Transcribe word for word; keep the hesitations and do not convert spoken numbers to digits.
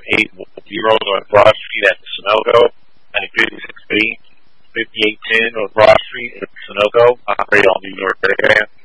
eight zero North Broad Street at Sunoco, and fifty-six B, fifty-eight ten North Broad Street at Sunoco, operate all New York area.